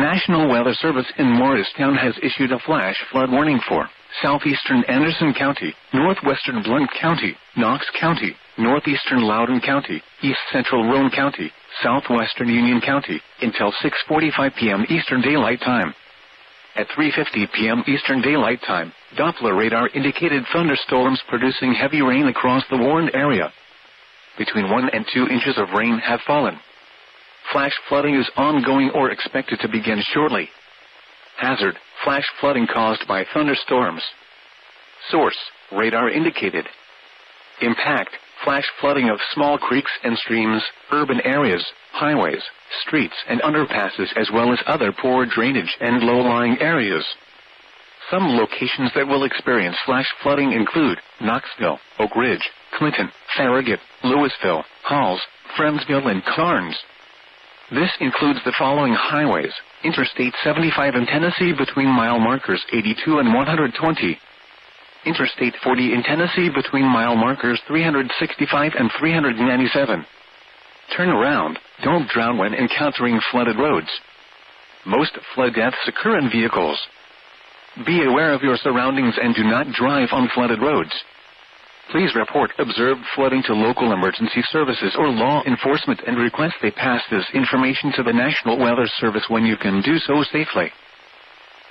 National Weather Service in Morristown has issued a flash flood warning for southeastern Anderson County, northwestern Blount County, Knox County, northeastern Loudoun County, east central Roane County, southwestern Union County, until 6:45 p.m. Eastern Daylight Time. At 3:50 p.m. Eastern Daylight Time, Doppler radar indicated thunderstorms producing heavy rain across the warned area. Between 1 and 2 inches of rain have fallen. Flash flooding is ongoing or expected to begin shortly. Hazard: flash flooding caused by thunderstorms. Source: radar indicated. Impact: flash flooding of small creeks and streams, urban areas, highways, streets and underpasses, as well as other poor drainage and low-lying areas. Some locations that will experience flash flooding include Knoxville, Oak Ridge, Clinton, Farragut, Louisville, Halls, Friendsville and Carnes. This includes the following highways: Interstate 75 in Tennessee between mile markers 82 and 120. Interstate 40 in Tennessee between mile markers 365 and 397. Turn around. Don't drown when encountering flooded roads. Most flood deaths occur in vehicles. Be aware of your surroundings and do not drive on flooded roads. Please report observed flooding to local emergency services or law enforcement and request they pass this information to the National Weather Service when you can do so safely.